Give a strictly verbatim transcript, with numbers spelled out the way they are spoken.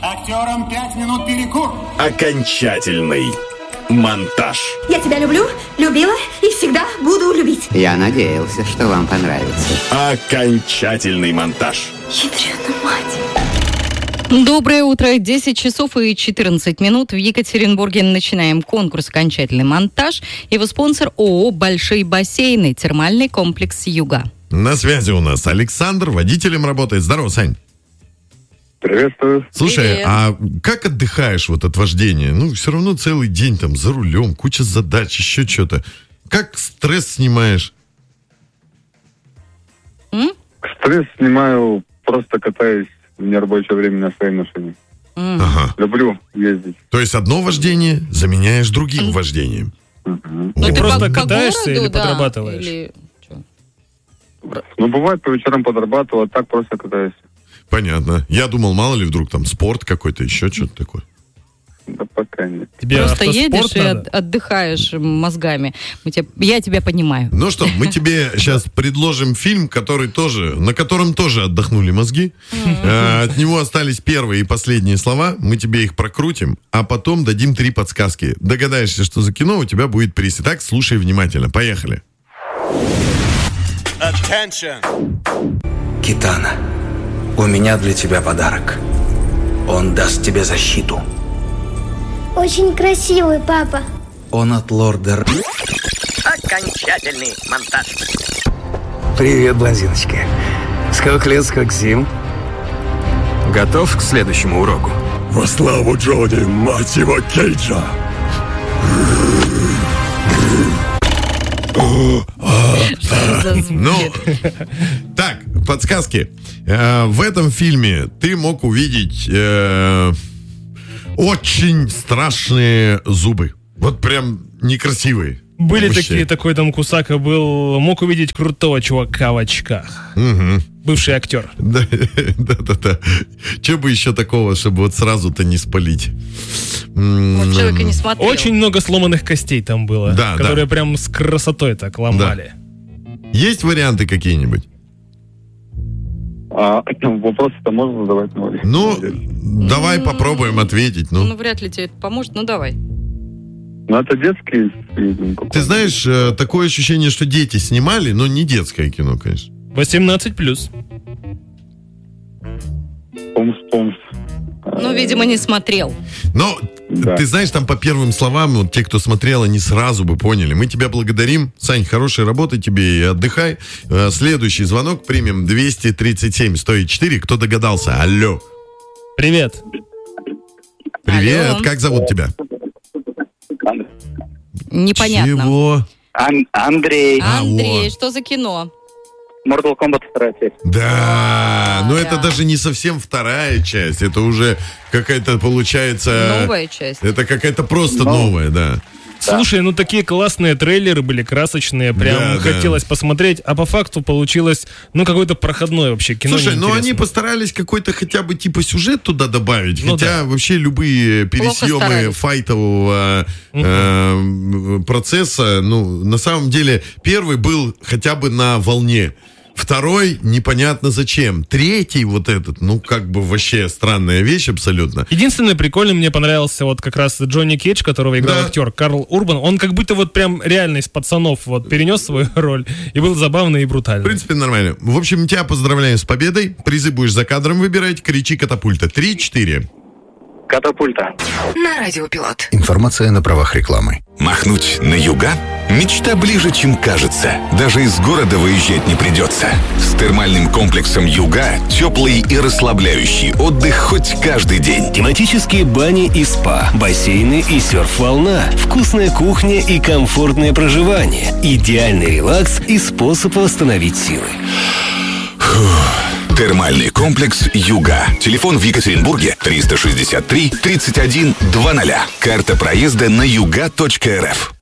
Актерам пять минут перекур. Окончательный монтаж. Я тебя люблю, любила и всегда буду любить. Я надеялся, что вам понравится. Окончательный монтаж. Ядрёна мать. Доброе утро, десять часов и четырнадцать минут. В Екатеринбурге начинаем конкурс «Окончательный монтаж». Его спонсор ООО «Большие бассейны», термальный комплекс «Юга». На связи у нас Александр, водителем работает. Здорово, Сань. Приветствую. Слушай, Привет. а как отдыхаешь вот от вождения? Ну, все равно целый день там за рулем, куча задач, еще что-то. Как стресс снимаешь? М? Стресс снимаю, просто катаюсь в нерабочее время на своей машине. М. Ага. Люблю ездить. То есть одно вождение заменяешь другим вождением. Мгм. Ну, Ты ты просто по- по катаешься городу, или да, подрабатываешь? или чё? Ну, бывает, по вечерам подрабатываю, а так просто катаюсь. Понятно. Я думал, мало ли вдруг там спорт какой-то, еще что-то такое. Да пока нет. Тебе Просто автоспорт едешь и надо? от- отдыхаешь мозгами. Мы тебя- я тебя понимаю. Ну что, мы тебе сейчас предложим фильм, который тоже, на котором тоже отдохнули мозги. Э, От него остались первые и последние слова. Мы тебе их прокрутим, а потом дадим три подсказки. Догадаешься, что за кино, у тебя будет приз. Итак, слушай внимательно. Поехали. Китана, у меня для тебя подарок. Он даст тебе защиту. Очень красивый, папа. Он от лорда... Р- Окончательный монтаж. Привет, блондиночка. Сколько лет, сколько зим? Готов к следующему уроку? Во славу Джоди, мать его, Кейджа. Что за звуки? Ну, так, подсказки. Э, В этом фильме ты мог увидеть э, очень страшные зубы. Вот прям некрасивые. Были Вообще. такие, такой там Кусака был, мог увидеть крутого чувака в очках. Мгм. Бывший актер. Да, да, да, да. Че бы еще такого, чтобы вот сразу-то не спалить? М, Вот человек и не смотрел. Очень много сломанных костей там было, Да, которые да. прям с красотой так ломали. Есть варианты какие-нибудь? А вопросы-то можно задавать новые? Ну, давай попробуем ответить. Ну, Ну, вряд ли тебе это поможет, ну давай. Ну, это детский фильм. ты знаешь, э, такое ощущение, что дети снимали, но не детское кино, конечно. восемнадцать плюс. Помс-помс. Ну, видимо, не смотрел. Но, Да. ты знаешь, там по первым словам, вот те, кто смотрел, они сразу бы поняли. Мы тебя благодарим. Сань, хорошей работы тебе и отдыхай. Э, Следующий звонок примем. двести тридцать семь сто четыре. Кто догадался? Алло. Привет. Привет. Алло. Как зовут тебя? Непонятно. Чего? Ан- Андрей. А, Андрей, вот. что за кино? Mortal Kombat вторая часть. Да, но да. это даже не совсем вторая часть. Это уже какая-то, получается... Новая часть. Это какая-то просто новая, да. Слушай, ну такие классные трейлеры были, красочные, прям Да, да. хотелось посмотреть, а по факту получилось, ну, какое-то проходное вообще кино. Слушай, ну они неинтересное. постарались какой-то хотя бы типа сюжет туда добавить, Ну хотя вообще любые пересъемы старались. файтового э, процесса, ну, на самом деле, первый был хотя бы на волне. Второй непонятно зачем. Третий вот этот, ну, как бы вообще странная вещь абсолютно. Единственное прикольное, мне понравился вот как раз Джонни Кейдж, которого играл Да. актер Карл Урбан. Он как будто вот прям реально из пацанов вот перенес свою роль и был забавный и В брутальный. принципе, нормально. В общем, тебя поздравляем с победой. Призы будешь за кадром выбирать. Кричи «Катапульта». Три-четыре. Катапульта. На радиопилот. Информация на правах рекламы. Махнуть на юга? Мечта ближе, чем кажется. Даже из города выезжать не придется. С термальным комплексом «Юга» теплый и расслабляющий отдых хоть каждый день. Тематические бани и спа, бассейны и серф-волна, вкусная кухня и комфортное проживание, идеальный релакс и способ восстановить силы. Термальный комплекс «Юга». Телефон в Екатеринбурге триста шестьдесят три тридцать один двадцать. Карта проезда на юга точка эр эф.